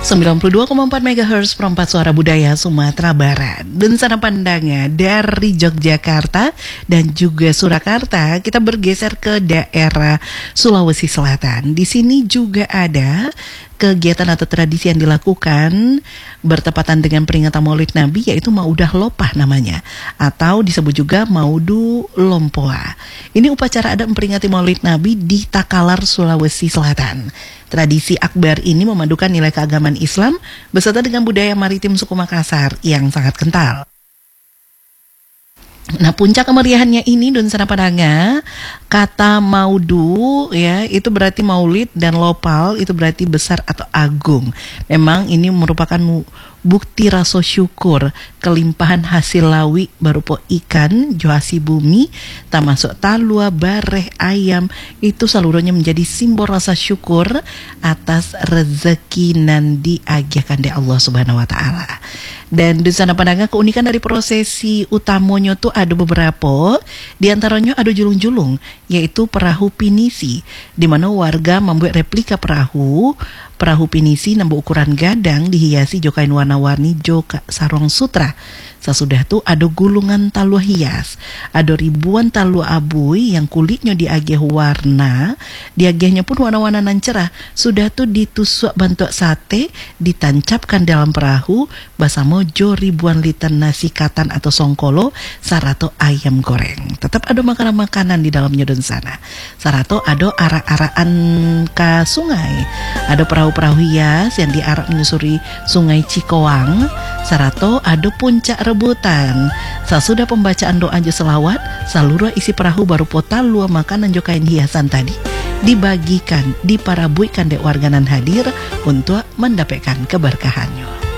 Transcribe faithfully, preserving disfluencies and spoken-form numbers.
sembilan puluh dua koma empat megahertz perempat suara budaya Sumatera Barat. Dan sana pandangnya dari Yogyakarta dan juga Surakarta, kita bergeser ke daerah Sulawesi Selatan. Di sini juga ada kegiatan atau tradisi yang dilakukan bertepatan dengan peringatan Maulid Nabi, yaitu Maudah Lopah namanya, atau disebut juga Maudu Lompoa. Ini upacara adat memperingati Maulid Nabi di Takalar, Sulawesi Selatan. Tradisi akbar ini memadukan nilai keagamaan Islam beserta dengan budaya maritim suku Makassar yang sangat kental. Nah, puncak kemeriahannya ini dan sana padanga, kata maudu ya itu berarti maulid, dan lopal itu berarti besar atau agung. Memang ini merupakan bukti rasa syukur kelimpahan hasil lawi berupa ikan, joasi bumi, termasuk talua, bareh, ayam, itu seluruhnya menjadi simbol rasa syukur atas rezeki nan diagiakan dari Allah Subhanahu wa taala. Dan di sana pandangan keunikan dari prosesi utamanya tuh ada beberapa, di antaranya ada julung-julung, yaitu perahu pinisi, di mana warga membuat replika perahu perahu pinisi nambah ukuran gadang dihiasi jo kain warna-warni jo sarong sutra. Sesudah itu ada gulungan talua hias, ada ribuan talua abui yang kulitnya diagih warna, diagihnya pun warna-warna nan cerah. Sudah tuh ditusuk bentuk sate, ditancapkan dalam perahu bersama jo ribuan liter nasi katan atau songkolo, sarato ayam goreng. Tetap ada makanan-makanan di dalamnya dan sana. Sarato ada arak-arakan ke sungai, ada perahu-perahu hias yang diarak menyusuri sungai Cikoang. Sarato ada puncak rebutan. Sesudah pembacaan doa jo selawat, seluruh isi perahu baru potal lua makanan jo kain hiasan tadi dibagikan, diparabuikan dek warganan hadir untuk mendapatkan keberkahannya.